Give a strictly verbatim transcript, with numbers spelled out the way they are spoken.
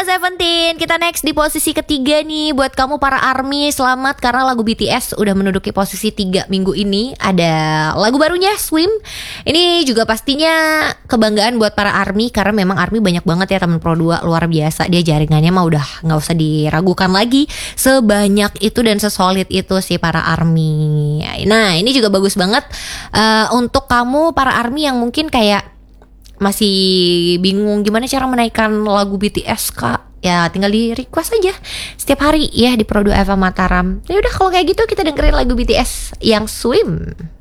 Seventeen, kita next di posisi ketiga nih. Buat kamu para ARMY, selamat karena lagu B T S udah menduduki posisi tiga minggu ini. Ada lagu barunya Swim. Ini juga pastinya kebanggaan buat para ARMY, karena memang ARMY banyak banget ya teman Pro dua, luar biasa. Dia jaringannya mah udah gak usah diragukan lagi, sebanyak itu dan sesolid itu sih para ARMY. Nah ini juga bagus banget uh, untuk kamu para ARMY yang mungkin kayak masih bingung gimana cara menaikkan lagu B T S kak. Ya tinggal di request aja setiap hari ya di Pro dua F M Mataram. Ya udah kalau kayak gitu kita dengerin lagu B T S yang Swim.